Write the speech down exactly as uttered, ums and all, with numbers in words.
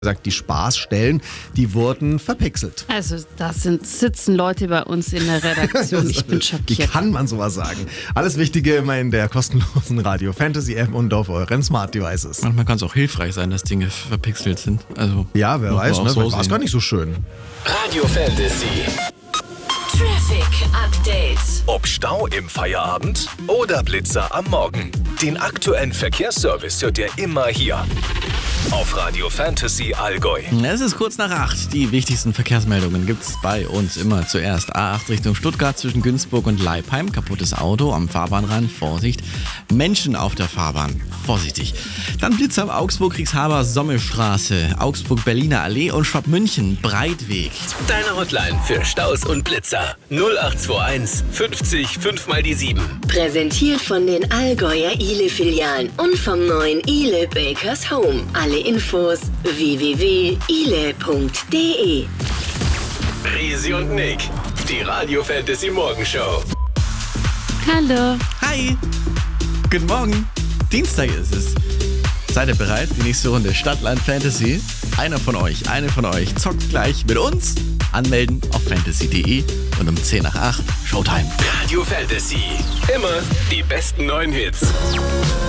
gesagt, die Spaßstellen, die wurden verpixelt. Also da sind, sitzen Leute bei uns in der Redaktion. Ich bin Wie schockiert. kann man sowas sagen? Alles Wichtige immer in der kostenlosen Radio Fantasy App und auf euren Smart Devices. Manchmal kann es auch hilfreich sein, dass Dinge verpixelt sind. Also, Ja, wer muss man weiß, auch ne? so Vielleicht war es sehen. gar nicht so schön. Radio Fantasy. Traffic Update. Ob Stau im Feierabend oder Blitzer am Morgen. Den aktuellen Verkehrsservice hört ihr immer hier. Auf Radio Fantasy Allgäu. Es ist kurz nach acht. Die wichtigsten Verkehrsmeldungen gibt's bei uns immer zuerst. A acht Richtung Stuttgart zwischen Günzburg und Leipheim. Kaputtes Auto am Fahrbahnrand. Vorsicht. Menschen auf der Fahrbahn. Vorsichtig. Dann Blitz am Augsburg-Kriegshaber-Sommelstraße. Augsburg-Berliner Allee und Schwabmünchen. Breitweg. Deine Hotline für Staus und Blitzer. null acht zwei eins fünfzig fünf mal die sieben. Präsentiert von den Allgäuer Ile-Filialen und vom neuen Ile Bakers Home. Alle Infos w w w punkt ile punkt de. Risi und Nick. Die Radio Fantasy Morgenshow. Hallo. Hi. Guten Morgen. Dienstag ist es. Seid ihr bereit? Die nächste Runde Stadtland Fantasy. Einer von euch, eine von euch zockt gleich mit uns. Anmelden auf fantasy punkt de und um zehn nach acht Showtime. Radio Fantasy. Immer die besten neuen Hits.